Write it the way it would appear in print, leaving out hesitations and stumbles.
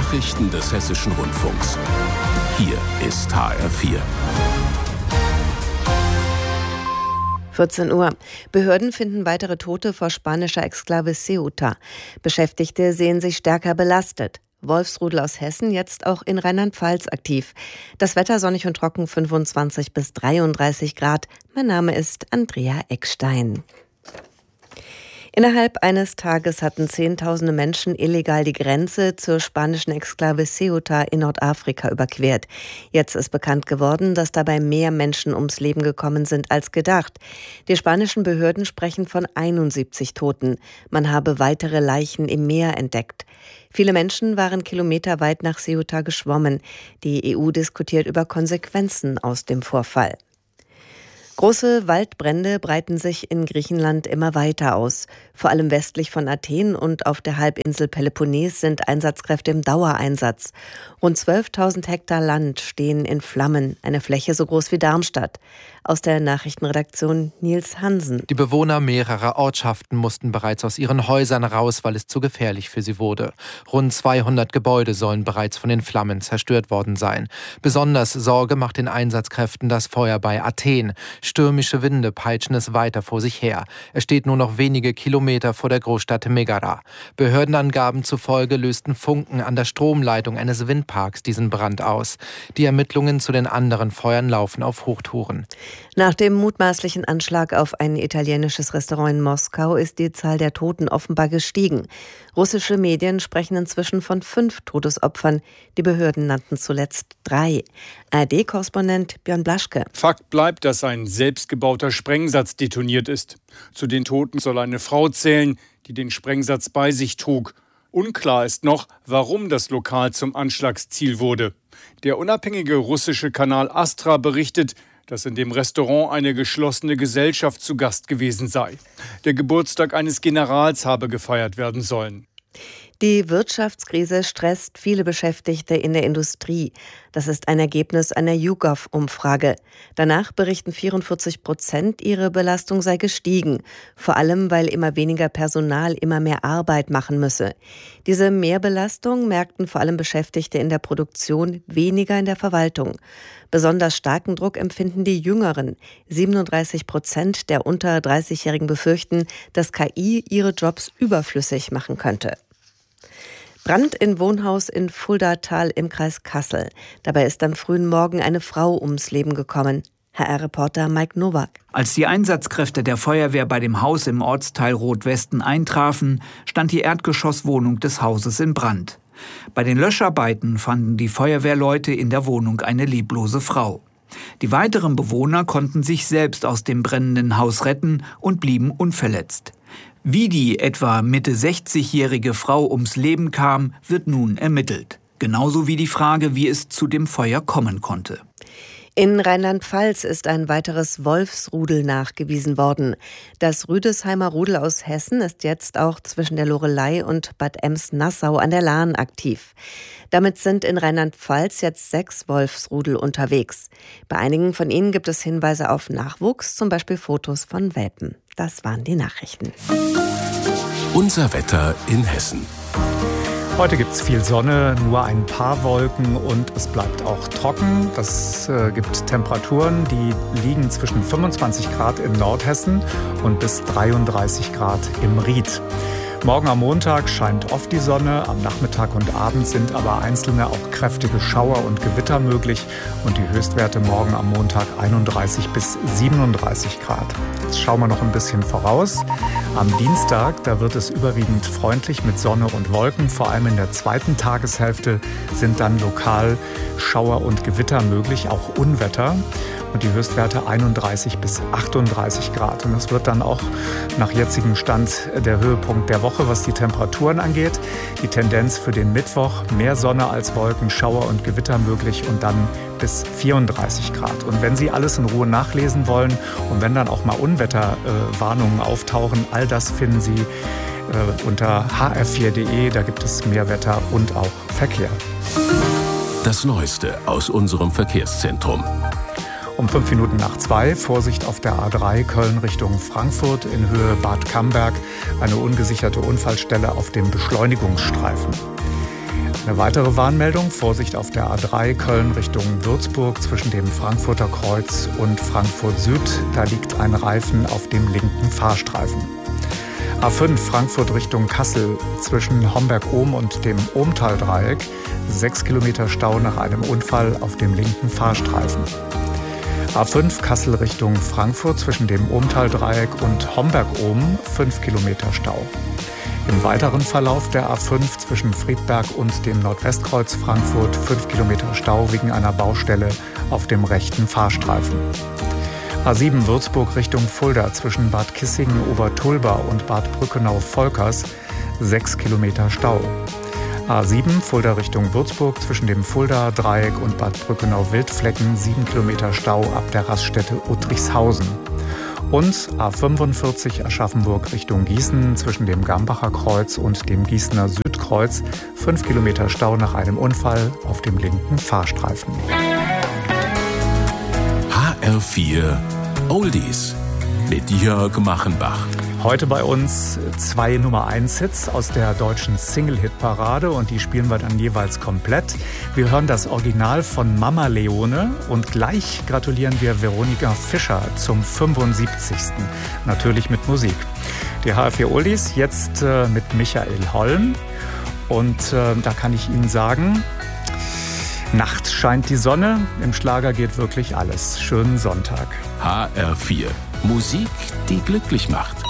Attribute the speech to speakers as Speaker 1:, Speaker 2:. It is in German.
Speaker 1: Nachrichten des Hessischen Rundfunks. Hier ist HR4.
Speaker 2: 14 Uhr. Behörden finden weitere Tote vor spanischer Exklave Ceuta. Beschäftigte sehen sich stärker belastet. Wolfsrudel aus Hessen, jetzt auch in Rheinland-Pfalz aktiv. Das Wetter sonnig und trocken, 25 bis 33 Grad. Mein Name ist Andrea Eckstein. Innerhalb eines Tages hatten Zehntausende Menschen illegal die Grenze zur spanischen Exklave Ceuta in Nordafrika überquert. Jetzt ist bekannt geworden, dass dabei mehr Menschen ums Leben gekommen sind als gedacht. Die spanischen Behörden sprechen von 71 Toten. Man habe weitere Leichen im Meer entdeckt. Viele Menschen waren kilometerweit nach Ceuta geschwommen. Die EU diskutiert über Konsequenzen aus dem Vorfall. Große Waldbrände breiten sich in Griechenland immer weiter aus. Vor allem westlich von Athen und auf der Halbinsel Peloponnes sind Einsatzkräfte im Dauereinsatz. Rund 12.000 Hektar Land stehen in Flammen, eine Fläche so groß wie Darmstadt. Aus der Nachrichtenredaktion Nils Hansen.
Speaker 3: Die Bewohner mehrerer Ortschaften mussten bereits aus ihren Häusern raus, weil es zu gefährlich für sie wurde. Rund 200 Gebäude sollen bereits von den Flammen zerstört worden sein. Besonders Sorge macht den Einsatzkräften das Feuer bei Athen. Stürmische Winde peitschen es weiter vor sich her. Es steht nur noch wenige Kilometer vor der Großstadt Megara. Behördenangaben zufolge lösten Funken an der Stromleitung eines Windparks diesen Brand aus. Die Ermittlungen zu den anderen Feuern laufen auf Hochtouren.
Speaker 2: Nach dem mutmaßlichen Anschlag auf ein italienisches Restaurant in Moskau ist die Zahl der Toten offenbar gestiegen. Russische Medien sprechen inzwischen von 5 Todesopfern. Die Behörden nannten zuletzt 3. ARD-Korrespondent Björn Blaschke.
Speaker 4: Fakt bleibt, dass ein selbstgebauter Sprengsatz detoniert ist. Zu den Toten soll eine Frau zählen, die den Sprengsatz bei sich trug. Unklar ist noch, warum das Lokal zum Anschlagsziel wurde. Der unabhängige russische Kanal Astra berichtet, dass in dem Restaurant eine geschlossene Gesellschaft zu Gast gewesen sei. Der Geburtstag eines Generals habe gefeiert werden sollen.
Speaker 2: Die Wirtschaftskrise stresst viele Beschäftigte in der Industrie. Das ist ein Ergebnis einer YouGov-Umfrage. Danach berichten 44%, ihre Belastung sei gestiegen. Vor allem, weil immer weniger Personal immer mehr Arbeit machen müsse. Diese Mehrbelastung merkten vor allem Beschäftigte in der Produktion, weniger in der Verwaltung. Besonders starken Druck empfinden die Jüngeren. 37% der unter 30-Jährigen befürchten, dass KI ihre Jobs überflüssig machen könnte. Brand in Wohnhaus in Fuldatal im Kreis Kassel. Dabei ist am frühen Morgen eine Frau ums Leben gekommen. HR-Reporter Mike Nowak.
Speaker 5: Als die Einsatzkräfte der Feuerwehr bei dem Haus im Ortsteil Rotwesten eintrafen, stand die Erdgeschosswohnung des Hauses in Brand. Bei den Löscharbeiten fanden die Feuerwehrleute in der Wohnung eine leblose Frau. Die weiteren Bewohner konnten sich selbst aus dem brennenden Haus retten und blieben unverletzt. Wie die etwa Mitte 60-jährige Frau ums Leben kam, wird nun ermittelt. Genauso wie die Frage, wie es zu dem Feuer kommen konnte.
Speaker 2: In Rheinland-Pfalz ist ein weiteres Wolfsrudel nachgewiesen worden. Das Rüdesheimer Rudel aus Hessen ist jetzt auch zwischen der Loreley und Bad Ems-Nassau an der Lahn aktiv. Damit sind in Rheinland-Pfalz jetzt 6 Wolfsrudel unterwegs. Bei einigen von ihnen gibt es Hinweise auf Nachwuchs, zum Beispiel Fotos von Welpen. Das waren die Nachrichten.
Speaker 1: Unser Wetter in Hessen.
Speaker 6: Heute gibt es viel Sonne, nur ein paar Wolken und es bleibt auch trocken. Das gibt Temperaturen, die liegen zwischen 25 Grad in Nordhessen und bis 33 Grad im Ried. Morgen am Montag scheint oft die Sonne, am Nachmittag und Abend sind aber einzelne auch kräftige Schauer und Gewitter möglich und die Höchstwerte morgen am Montag 31 bis 37 Grad. Jetzt schauen wir noch ein bisschen voraus. Am Dienstag, da wird es überwiegend freundlich mit Sonne und Wolken. Vor allem in der zweiten Tageshälfte sind dann lokal Schauer und Gewitter möglich, auch Unwetter. Und die Höchstwerte 31 bis 38 Grad. Und das wird dann auch nach jetzigem Stand der Höhepunkt der Woche, was die Temperaturen angeht. Die Tendenz für den Mittwoch, mehr Sonne als Wolken, Schauer und Gewitter möglich und dann bis 34 Grad. Und wenn Sie alles in Ruhe nachlesen wollen und wenn dann auch mal Unwetterwarnungen auftauchen, all das finden Sie unter hr4.de. Da gibt es mehr Wetter und auch Verkehr.
Speaker 1: Das Neueste aus unserem Verkehrszentrum.
Speaker 6: Um 2:05 Vorsicht auf der A3 Köln Richtung Frankfurt in Höhe Bad Camberg. Eine ungesicherte Unfallstelle auf dem Beschleunigungsstreifen. Eine weitere Warnmeldung: Vorsicht auf der A3 Köln Richtung Würzburg zwischen dem Frankfurter Kreuz und Frankfurt Süd. Da liegt ein Reifen auf dem linken Fahrstreifen. A5 Frankfurt Richtung Kassel zwischen Homberg-Ohm und dem Ohmtal-Dreieck. 6 Kilometer Stau nach einem Unfall auf dem linken Fahrstreifen. A5 Kassel Richtung Frankfurt zwischen dem Ohmtal-Dreieck und Homberg-Ohm 5 Kilometer Stau. Im weiteren Verlauf der A5 zwischen Friedberg und dem Nordwestkreuz Frankfurt 5 Kilometer Stau wegen einer Baustelle auf dem rechten Fahrstreifen. A7 Würzburg Richtung Fulda zwischen Bad Kissingen Obertulba und Bad Brückenau-Volkers 6 Kilometer Stau. A7 Fulda Richtung Würzburg zwischen dem Fulda-Dreieck und Bad Brückenau-Wildflecken 7 Kilometer Stau ab der Raststätte Uttrichshausen. Und A45 Aschaffenburg Richtung Gießen zwischen dem Gambacher Kreuz und dem Gießener Südkreuz 5 Kilometer Stau nach einem Unfall auf dem linken Fahrstreifen.
Speaker 1: HR4 Oldies mit Jörg Machenbach.
Speaker 6: Heute bei uns 2 Nummer-1-Hits aus der deutschen Single-Hit-Parade und die spielen wir dann jeweils komplett. Wir hören das Original von Mama Leone und gleich gratulieren wir Veronika Fischer zum 75. Natürlich mit Musik. Die HR4 Oldies jetzt mit Michael Holm und da kann ich Ihnen sagen, nachts scheint die Sonne, im Schlager geht wirklich alles. Schönen Sonntag.
Speaker 1: HR4 Musik, die glücklich macht.